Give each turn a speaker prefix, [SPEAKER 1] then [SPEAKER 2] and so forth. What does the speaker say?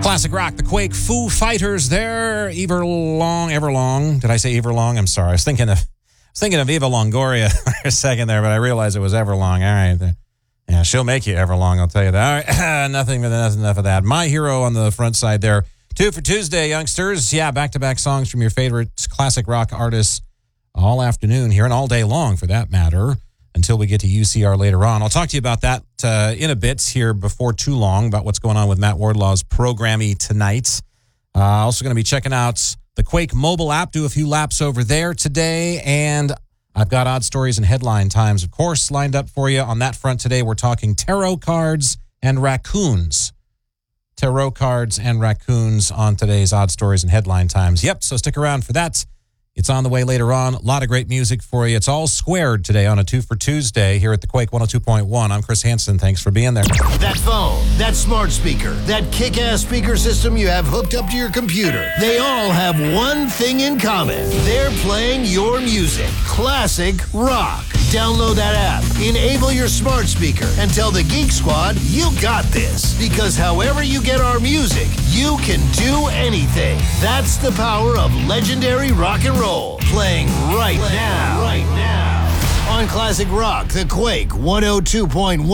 [SPEAKER 1] Classic rock, the Quake, Foo Fighters there, Everlong. Did I say Everlong? I'm sorry. I was thinking of Eva Longoria for a second there, but I realized it was Everlong. All right. Yeah, she'll make you Everlong, I'll tell you that. All right, enough of that. My Hero on the front side there. 2 for Tuesday, youngsters. Yeah, back-to-back songs from your favorite classic rock artists all afternoon here and all day long, for that matter, until we get to UCR later on. I'll talk to you about that in a bit here before too long, about what's going on with Matt Wardlaw's programming tonight. Also going to be checking out the Quake mobile app, do a few laps over there today, and I've got odd stories and headline times, of course, lined up for you. On that front today, we're talking tarot cards and raccoons. Tarot cards and raccoons on today's odd stories and headline times. Yep, so stick around for that. It's on the way later on. A lot of great music for you. It's all squared today on a 2 for Tuesday here at the Quake 102.1. I'm Chris Hansen. Thanks for being there.
[SPEAKER 2] That phone, that smart speaker, that kick-ass speaker system you have hooked up to your computer, they all have one thing in common. They're playing your music. Classic rock. Download that app, enable your smart speaker, and tell the Geek Squad you got this. Because however you get our music, you can do anything. That's the power of legendary rock and roll. Playing right now. On Classic Rock, the Quake 102.1.